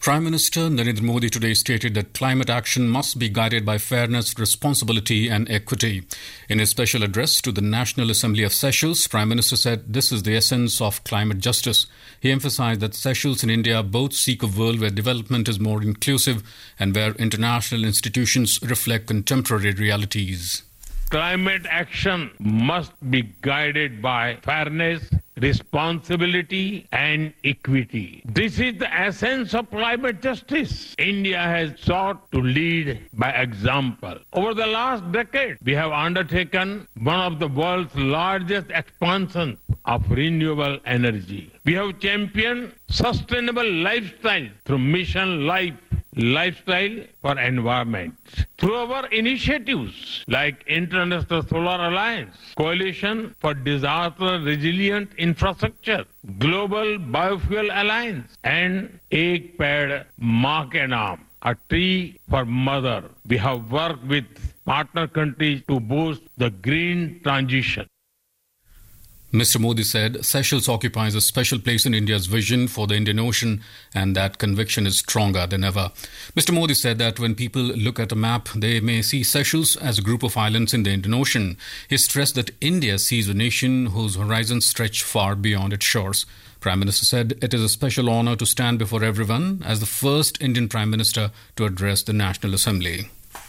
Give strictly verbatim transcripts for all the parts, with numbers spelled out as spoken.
Prime Minister Narendra Modi today stated that climate action must be guided by fairness, responsibility and equity. In his special address to the National Assembly of Seychelles, Prime Minister said this is the essence of climate justice. He emphasized that Seychelles and India both seek a world where development is more inclusive and where international institutions reflect contemporary realities. Climate action must be guided by fairness, responsibility and equity. This is the essence of climate justice. India has sought to lead by example. Over the last decade, we have undertaken one of the world's largest expansions of renewable energy. We have championed sustainable lifestyle through Mission Life, Lifestyle for Environment. Through our initiatives like International Solar Alliance, Coalition for Disaster Resilient Infrastructure, Global Biofuel Alliance, and Ek Ped Maa Ke Naam, a tree for mother. We have worked with partner countries to boost the green transition. Mister Modi said Seychelles occupies a special place in India's vision for the Indian Ocean and that conviction is stronger than ever. Mister Modi said that when people look at a map, they may see Seychelles as a group of islands in the Indian Ocean. He stressed that India sees a nation whose horizons stretch far beyond its shores. Prime Minister said it is a special honour to stand before everyone as the first Indian Prime Minister to address the National Assembly.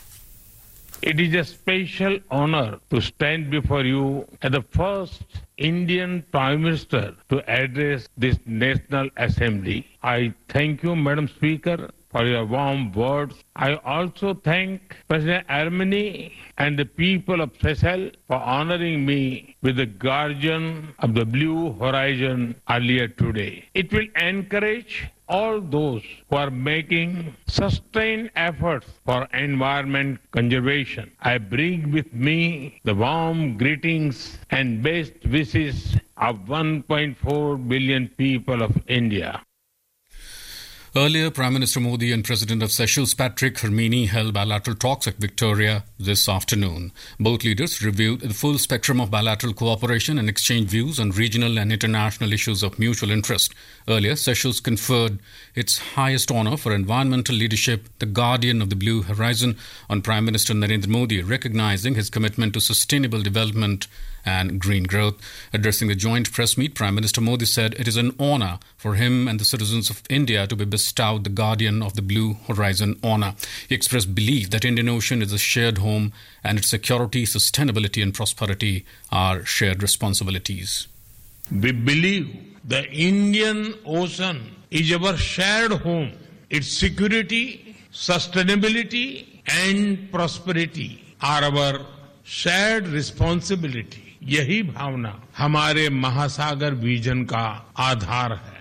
It is a special honor to stand before you as the first Indian Prime Minister to address this National Assembly. I thank you, Madam Speaker, for your warm words. I also thank President Armani and the people of Seychelles for honoring me with the Guardian of the Blue Horizon earlier today. It will encourage all those who are making sustained efforts for environment conservation. I bring with me the warm greetings and best wishes of one point four billion people of India. Earlier, Prime Minister Modi and President of Seychelles Patrick Hermini held bilateral talks at Victoria this afternoon. Both leaders reviewed the full spectrum of bilateral cooperation and exchanged views on regional and international issues of mutual interest. Earlier, Seychelles conferred its highest honour for environmental leadership, the Guardian of the Blue Horizon, on Prime Minister Narendra Modi, recognising his commitment to sustainable development and green growth. Addressing the joint press meet, Prime Minister Modi said it is an honour for him and the citizens of India to be bestowed the Guardian of the Blue Horizon honour. He expressed belief that Indian Ocean is a shared home and its security, sustainability and prosperity are shared responsibilities. We believe the Indian Ocean is our shared home. Its security, sustainability and prosperity are our shared responsibility. यही भावना हमारे महासागर vision का आधार है.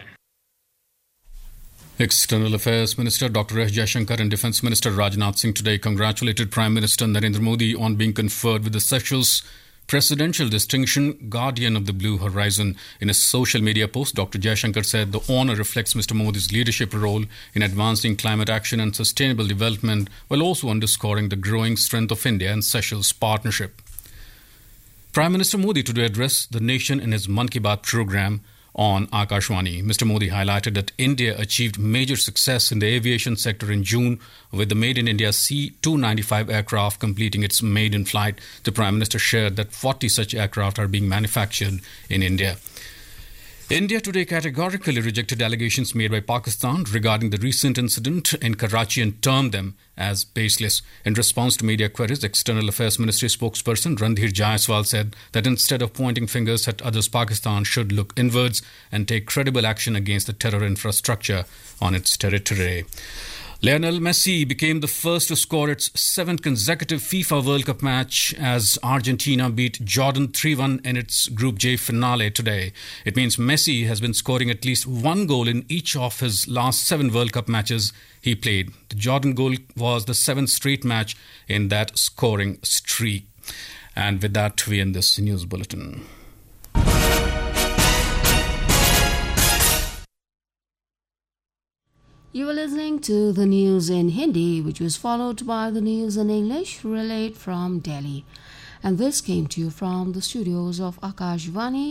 External Affairs Minister Doctor S. Jaishankar and Defence Minister Rajnath Singh today congratulated Prime Minister Narendra Modi on being conferred with the Seychelles Presidential Distinction Guardian of the Blue Horizon. In a social media post, Doctor Jaishankar said the honour reflects Mister Modi's leadership role in advancing climate action and sustainable development while also underscoring the growing strength of India and Seychelles partnership. Prime Minister Modi today addressed the nation in his Mann Ki Baat program on Akashvani. Mister Modi highlighted that India achieved major success in the aviation sector in June with the Made in India C two ninety-five aircraft completing its maiden flight. The Prime Minister shared that forty such aircraft are being manufactured in India. India today categorically rejected allegations made by Pakistan regarding the recent incident in Karachi and termed them as baseless. In response to media queries, External Affairs Ministry spokesperson Randhir Jaiswal said that instead of pointing fingers at others, Pakistan should look inwards and take credible action against the terror infrastructure on its territory. Lionel Messi became the first to score its seventh consecutive FIFA World Cup match as Argentina beat Jordan three one in its Group J finale today. It means Messi has been scoring at least one goal in each of his last seven World Cup matches he played. The Jordan goal was the seventh straight match in that scoring streak. And with that, we end this news bulletin. You were listening to the news in Hindi, which was followed by the news in English, relayed from Delhi. And this came to you from the studios of Akashvani